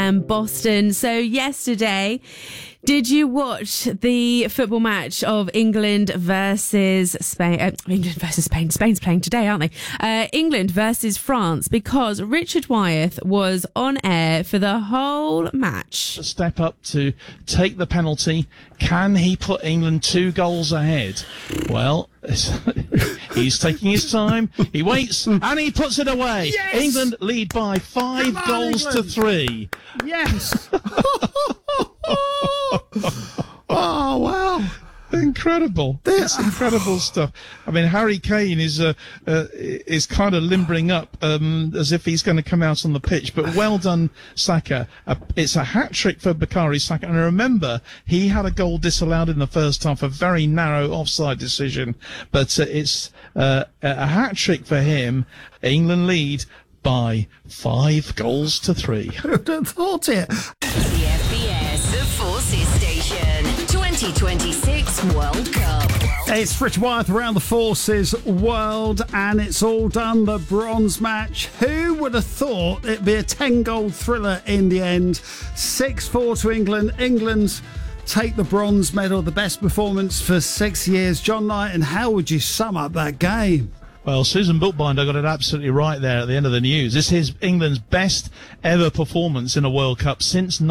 and Boston. So yesterday, did you watch the football match of England versus Spain? England versus Spain. Spain's playing today, aren't they? England versus France, because Richard Wyeth was on air for the whole match. A step up to take the penalty. Can he put England 2 goals ahead? Well, he's taking his time. He waits and he puts it away. Yes! England lead by 5 goals to 3. Yes. Oh, wow. Incredible. It's incredible stuff. I mean, Harry Kane is kind of limbering up as if he's going to come out on the pitch. But well done, Saka. It's a hat-trick for Bukayo Saka. And remember, he had a goal disallowed in the first half, a very narrow offside decision. But it's a hat-trick for him. England lead by 5 goals to 3. Who'd have thought it? The FBS, the Forces Station, 2026 World Cup. It's Richard Wyeth around the Forces World, and it's all done. The bronze match. Who would have thought it'd be a 10-goal thriller in the end? 6-4 to England. England take the bronze medal, the best performance for 6 years. John Knight, and how would you sum up that game? Well, Susan Bookbinder got it absolutely right there at the end of the news. This is England's best ever performance in a World Cup since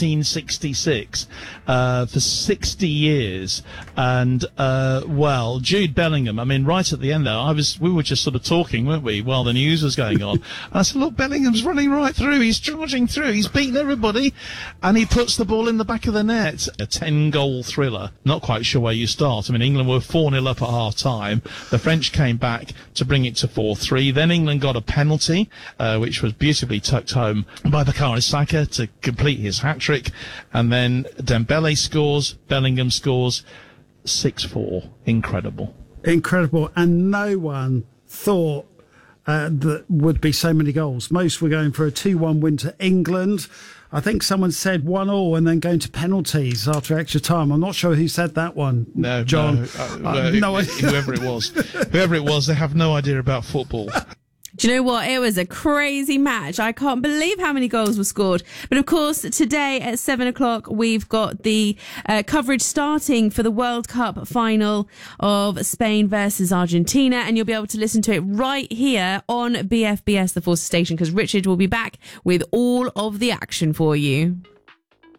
1966, for 60 years. And, well, Jude Bellingham, I mean, right at the end there, we were just sort of talking, weren't we, while the news was going on. And I said, look, Bellingham's running right through. He's charging through. He's beaten everybody. And he puts the ball in the back of the net. A 10-goal thriller. Not quite sure where you start. I mean, England were 4-0 up at half-time. The French came back to bring it to 4-3. Then England got a penalty, which was beautifully tucked home by Bukayo Saka to complete his hat-trick. And then Dembele scores, Bellingham scores, 6-4. Incredible. Incredible. And no one thought that would be so many goals. Most were going for a 2-1 win to England. I think someone said 1-1 and then going to penalties after extra time. I'm not sure who said that one. No, John. No, whoever it was, they have no idea about football. Do you know what? It was a crazy match. I can't believe how many goals were scored. But of course, today at 7 o'clock, we've got the coverage starting for the World Cup final of Spain versus Argentina. And you'll be able to listen to it right here on BFBS, the Forces Station, because Richard will be back with all of the action for you.